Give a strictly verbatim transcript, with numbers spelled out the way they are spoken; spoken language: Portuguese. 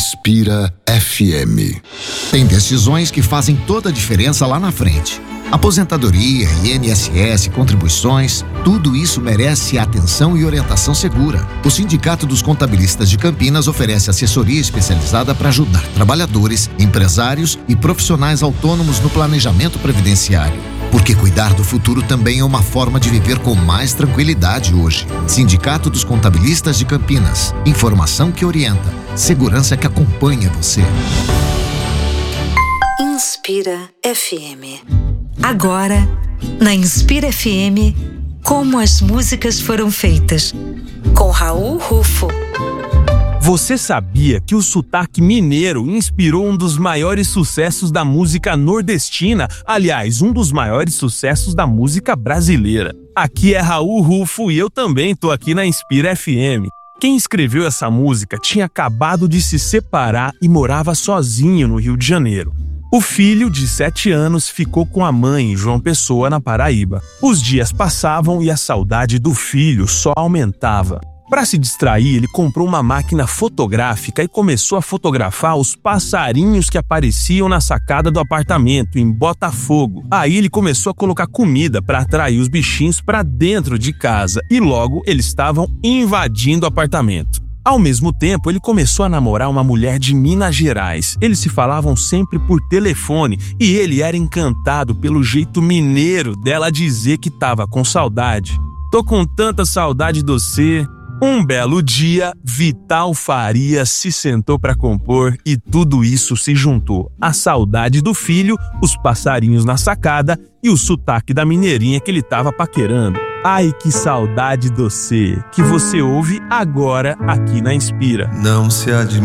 Inspira F M. Tem decisões que fazem toda a diferença lá na frente. Aposentadoria, I N S S, contribuições, tudo isso merece atenção e orientação segura. O Sindicato dos Contabilistas de Campinas oferece assessoria especializada para ajudar trabalhadores, empresários e profissionais autônomos no planejamento previdenciário. Porque cuidar do futuro também é uma forma de viver com mais tranquilidade hoje. Sindicato dos Contabilistas de Campinas. Informação que orienta, segurança que acompanha você. Inspira F M. Agora, na Inspira F M, como as músicas foram feitas, com Raul Rufo. Você sabia que o sotaque mineiro inspirou um dos maiores sucessos da música nordestina? Aliás, um dos maiores sucessos da música brasileira. Aqui é Raul Rufo e eu também tô aqui na Inspira F M. Quem escreveu essa música tinha acabado de se separar e morava sozinho no Rio de Janeiro. O filho, de sete anos, ficou com a mãe em João Pessoa, na Paraíba. Os dias passavam e a saudade do filho só aumentava. Para se distrair, ele comprou uma máquina fotográfica e começou a fotografar os passarinhos que apareciam na sacada do apartamento, em Botafogo. Aí ele começou a colocar comida para atrair os bichinhos para dentro de casa e logo eles estavam invadindo o apartamento. Ao mesmo tempo, ele começou a namorar uma mulher de Minas Gerais. Eles se falavam sempre por telefone e ele era encantado pelo jeito mineiro dela dizer que estava com saudade. Tô com tanta saudade de você. Um belo dia, Vital Faria se sentou para compor e tudo isso se juntou. A saudade do filho, os passarinhos na sacada e o sotaque da mineirinha que ele estava paquerando. Ai, que saudade doce, que você ouve agora aqui na Inspira. Não se admira